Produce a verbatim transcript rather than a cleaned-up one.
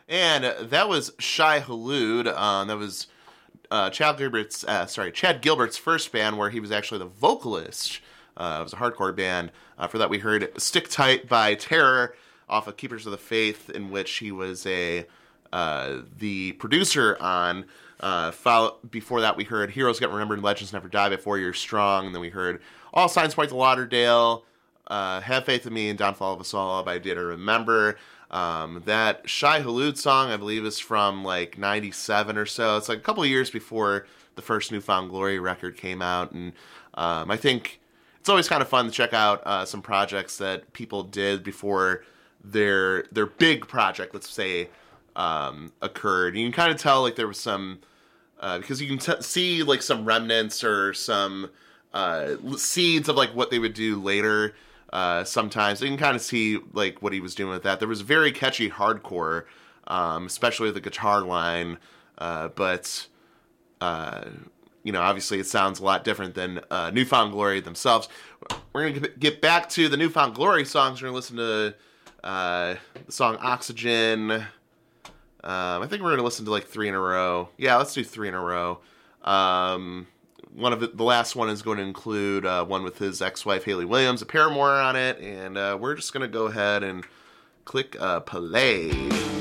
And that was Shai Hulud. Um, that was uh, Chad Gilbert's, uh, sorry, Chad Gilbert's first band, where he was actually the vocalist. Uh, it was a hardcore band. Uh, for that, we heard "Stick Tight" by Terror off of Keepers of the Faith, in which he was a uh, the producer on. Uh, follow, before that, we heard "Heroes Get Remembered, Legends Never Die" by Four Years Strong, and then we heard "All Signs Point to Lauderdale," uh, "Have Faith in Me," and "Downfall of Us All" by Did I Remember. Um, that Shai Hulud song, I believe, is from like ninety-seven or so. It's like a couple of years before the first New Found Glory record came out, and um, I think it's always kind of fun to check out uh, some projects that people did before their their big project, let's say, um, occurred. You can kind of tell like there was some uh, because you can t- see like some remnants or some uh, seeds of like what they would do later. Uh, sometimes you can kind of see like what he was doing with that. There was very catchy hardcore, um, especially the guitar line, uh, but uh, you know, obviously it sounds a lot different than uh, New Found Glory themselves. We're gonna get back to the New Found Glory songs. We're gonna listen to uh, the song "Oxygen." Um, I think we're gonna listen to like three in a row. Yeah, let's do three in a row. Um, One of the, the last one is going to include uh, one with his ex-wife Hayley Williams, a Paramore on it, and uh, we're just going to go ahead and click uh, play.